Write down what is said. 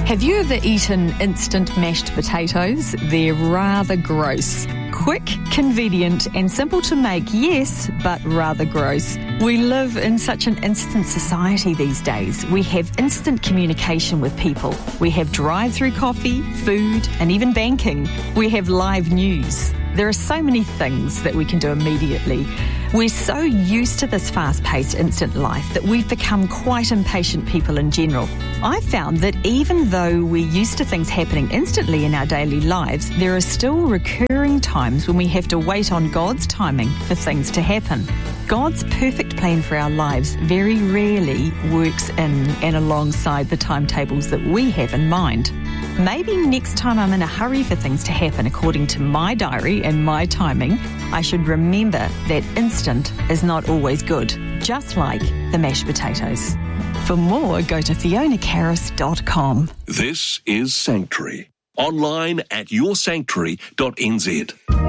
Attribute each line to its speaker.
Speaker 1: Have you ever eaten instant mashed potatoes? They're rather gross. Quick, convenient and simple to make, yes, but rather gross. We live in such an instant society these days. We have instant communication with people. We have drive-through coffee, food and even banking. We have live news. There are so many things that we can do immediately. We're so used to this fast-paced instant life that we've become quite impatient people in general. I've found that even though we're used to things happening instantly in our daily lives, there are still recurring times when we have to wait on God's timing for things to happen. God's perfect plan for our lives very rarely works in and alongside the timetables that we have in mind. Maybe next time I'm in a hurry for things to happen according to my diary and my timing, I should remember that instant is not always good, just like the mashed potatoes. For more, go to FionaCarris.com.
Speaker 2: This is Sanctuary. Online at yoursanctuary.nz.